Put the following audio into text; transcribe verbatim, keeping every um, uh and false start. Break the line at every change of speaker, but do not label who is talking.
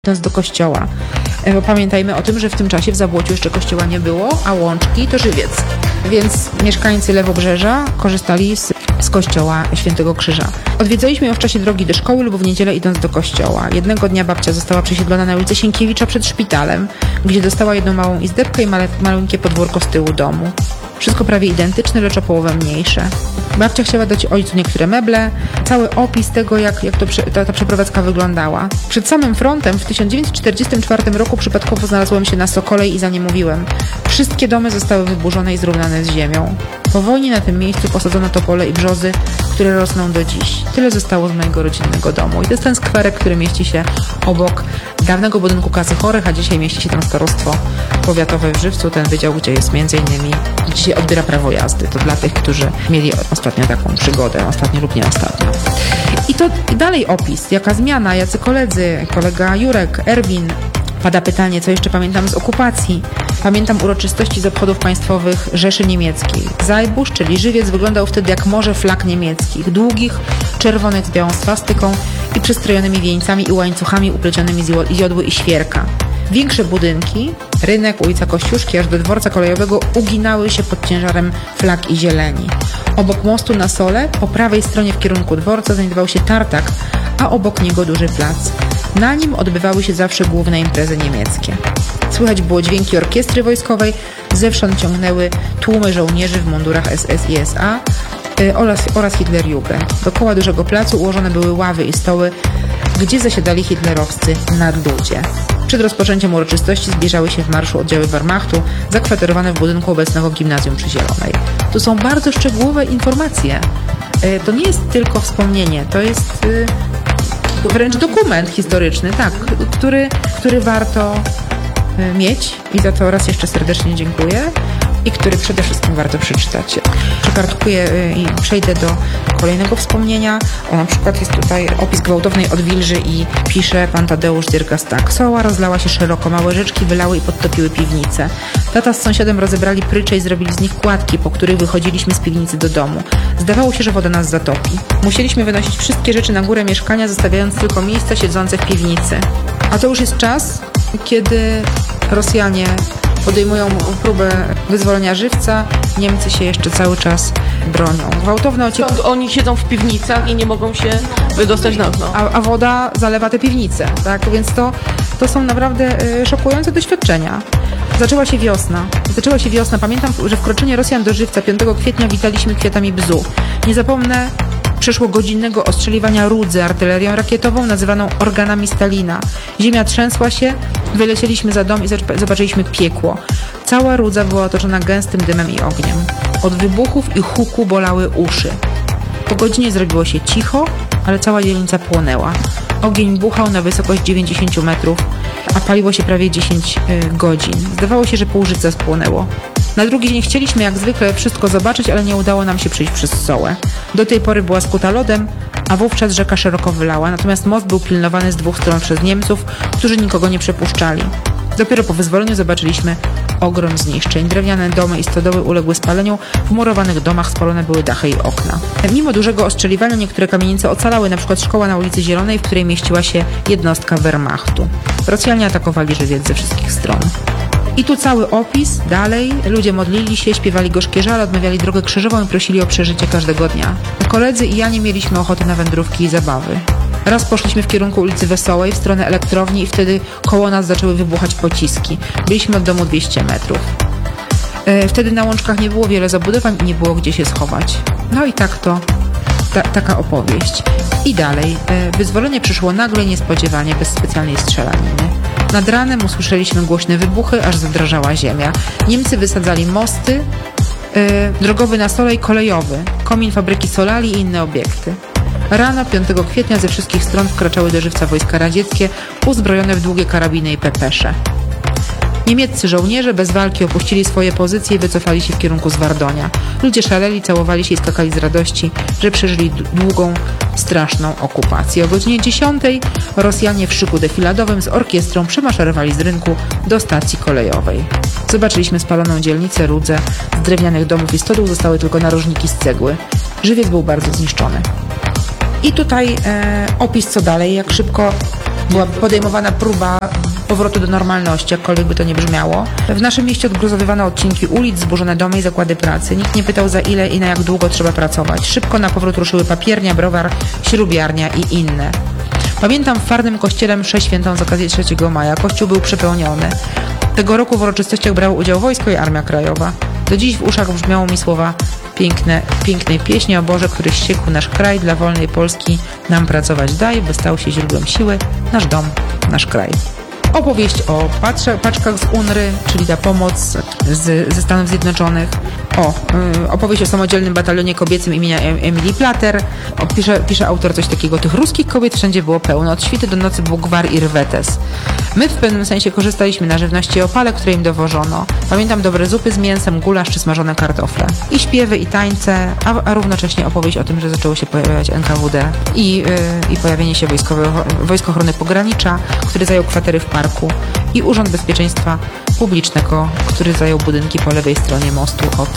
do kościoła. Bo pamiętajmy o tym, że w tym czasie w Zabłociu jeszcze kościoła nie było, a Łączki to Żywiec. Więc mieszkańcy Lewobrzeża korzystali z, z kościoła Świętego Krzyża. Odwiedzaliśmy ją w czasie drogi do szkoły lub w niedzielę idąc do kościoła. Jednego dnia babcia została przesiedlona na ulicę Sienkiewicza przed szpitalem, gdzie dostała jedną małą izdebkę i male, maleńkie podwórko z tyłu domu. Wszystko prawie identyczne, lecz o połowę mniejsze. Babcia chciała dać ojcu niektóre meble, cały opis tego, jak, jak to, ta, ta przeprowadzka wyglądała. Przed samym frontem w tysiąc dziewięćset czterdziestym czwartym roku przypadkowo znalazłem się na Sokolej i za nie mówiłem. Wszystkie domy zostały wyburzone i zrównane z ziemią. Po wojnie na tym miejscu posadzono topole i brzozy, które rosną do dziś. Tyle zostało z mojego rodzinnego domu. I to jest ten skwerek, który mieści się obok dawnego budynku Kasy Chorych, a dzisiaj mieści się tam starostwo powiatowe w Żywcu, ten wydział, gdzie jest między innymi, gdzie się odbiera prawo jazdy. To dla tych, którzy mieli ostatnio taką przygodę, ostatnio lub nie ostatnio. I to dalej opis, jaka zmiana, jacy koledzy, kolega Jurek, Erwin. Pada pytanie, co jeszcze pamiętam z okupacji. Pamiętam uroczystości z obchodów państwowych Rzeszy Niemieckiej. Zajbusz, czyli Żywiec, wyglądał wtedy jak morze flag niemieckich, długich, czerwonych z białą swastyką i przystrojonymi wieńcami i łańcuchami uplecionymi z jodły i świerka. Większe budynki, rynek, ulica Kościuszki, aż do dworca kolejowego uginały się pod ciężarem flag i zieleni. Obok mostu na Sole, po prawej stronie w kierunku dworca, znajdował się tartak, a obok niego duży plac. Na nim odbywały się zawsze główne imprezy niemieckie. Słychać było dźwięki orkiestry wojskowej, zewsząd ciągnęły tłumy żołnierzy w mundurach S S i S A yy, oraz, oraz Hitlerjugend. Dookoła dużego placu ułożone były ławy i stoły, gdzie zasiadali hitlerowscy nadludzie. Przed rozpoczęciem uroczystości zbliżały się w marszu oddziały Wehrmachtu, zakwaterowane w budynku obecnego Gimnazjum przy Zielonej. Tu są bardzo szczegółowe informacje. Yy, to nie jest tylko wspomnienie, to jest yy, wręcz dokument historyczny, tak, który, który warto mieć i za to raz jeszcze serdecznie dziękuję i który przede wszystkim warto przeczytać. Przekartkuję i przejdę do kolejnego wspomnienia. O, na przykład jest tutaj opis gwałtownej odwilży i pisze pan Tadeusz Dyrgas tak. Soła rozlała się szeroko, małe rzeczki wylały i podtopiły piwnicę. Tata z sąsiadem rozebrali prycze i zrobili z nich kładki, po których wychodziliśmy z piwnicy do domu. Zdawało się, że woda nas zatopi. Musieliśmy wynosić wszystkie rzeczy na górę mieszkania, zostawiając tylko miejsca siedzące w piwnicy. A to już jest czas, kiedy Rosjanie podejmują próbę wyzwolenia Żywca, Niemcy się jeszcze cały czas bronią. Gwałtowne ocieki...
Oni siedzą w piwnicach i nie mogą się wydostać na okno.
A, a woda zalewa te piwnice, tak? Więc to, to są naprawdę y, szokujące doświadczenia. Zaczęła się wiosna. Zaczęła się wiosna. Pamiętam, że wkroczenie Rosjan do Żywca piątego kwietnia witaliśmy kwiatami bzu. Nie zapomnę przeszło godzinnego ostrzeliwania Rudzy artylerią rakietową nazywaną organami Stalina. Ziemia trzęsła się, wylecieliśmy za dom i zobaczyliśmy piekło. Cała Rudza była otoczona gęstym dymem i ogniem. Od wybuchów i huku bolały uszy. Po godzinie zrobiło się cicho, ale cała dzielnica płonęła. Ogień buchał na wysokość dziewięćdziesiąt metrów, a paliło się prawie dziesięć y, godzin. Zdawało się, że pół Żywca spłonęło. Na drugi dzień chcieliśmy jak zwykle wszystko zobaczyć, ale nie udało nam się przejść przez Sołę. Do tej pory była skuta lodem, a wówczas rzeka szeroko wylała, natomiast most był pilnowany z dwóch stron przez Niemców, którzy nikogo nie przepuszczali. Dopiero po wyzwoleniu zobaczyliśmy ogrom zniszczeń. Drewniane domy i stodoły uległy spaleniu, w murowanych domach spalone były dachy i okna. Mimo dużego ostrzeliwania niektóre kamienice ocalały, na przykład szkoła na ulicy Zielonej, w której mieściła się jednostka Wehrmachtu. Rosjanie atakowali Żywiec ze wszystkich stron. I tu cały opis, dalej, ludzie modlili się, śpiewali gorzkie żale, odmawiali drogę krzyżową i prosili o przeżycie każdego dnia. Koledzy i ja nie mieliśmy ochoty na wędrówki i zabawy. Raz poszliśmy w kierunku ulicy Wesołej, w stronę elektrowni i wtedy koło nas zaczęły wybuchać pociski. Byliśmy od domu dwieście metrów. E, wtedy na Łączkach nie było wiele zabudowań i nie było gdzie się schować. No i tak to, ta, taka opowieść. I dalej, e, wyzwolenie przyszło nagle, niespodziewanie, bez specjalnej strzelaniny. Nad ranem usłyszeliśmy głośne wybuchy, aż zadrażała ziemia. Niemcy wysadzali mosty, yy, drogowy na Sole i kolejowy, komin fabryki Solali i inne obiekty. Rano piątego kwietnia ze wszystkich stron wkraczały do Żywca wojska radzieckie, uzbrojone w długie karabiny i pepesze. Niemieccy żołnierze bez walki opuścili swoje pozycje i wycofali się w kierunku Zwardonia. Ludzie szaleli, całowali się i skakali z radości, że przeżyli długą, straszną okupację. O godzinie dziesiątej Rosjanie w szyku defiladowym z orkiestrą przemaszerowali z rynku do stacji kolejowej. Zobaczyliśmy spaloną dzielnicę, Rudzę. Z drewnianych domów i stodół zostały tylko narożniki z cegły. Żywiec był bardzo zniszczony. I tutaj e, opis co dalej, jak szybko była podejmowana próba powrotu do normalności, jakkolwiek by to nie brzmiało. W naszym mieście odgruzowywano odcinki ulic, zburzone domy i zakłady pracy. Nikt nie pytał, za ile i na jak długo trzeba pracować. Szybko na powrót ruszyły papiernia, browar, ślubiarnia i inne. Pamiętam w Farnym kościele mszę świętą z okazji trzeciego maja. Kościół był przepełniony. Tego roku w uroczystościach brało udział wojsko i Armia Krajowa. Do dziś w uszach brzmiało mi słowa piękne, pięknej pieśni o Boże, który ściekł nasz kraj, dla wolnej Polski nam pracować daj, by stał się źródłem siły, nasz dom, nasz kraj. Opowieść o patrze, paczkach z U N R Y, czyli ta pomoc z, ze Stanów Zjednoczonych. O, y, opowieść o samodzielnym batalionie kobiecym imienia Emilii Plater. O, pisze, pisze autor coś takiego. Tych ruskich kobiet wszędzie było pełno. Od świty do nocy był gwar i rwetes. My w pewnym sensie korzystaliśmy na żywności opale, które im dowożono. Pamiętam dobre zupy z mięsem, gulasz czy smażone kartofle. I śpiewy, i tańce, a, a równocześnie opowieść o tym, że zaczęło się pojawiać N K W D i, yy, i pojawienie się wojskowego, Wojsk Ochrony Pogranicza, który zajął kwatery w parku, i Urząd Bezpieczeństwa Publicznego, który zajął budynki po lewej stronie mostu od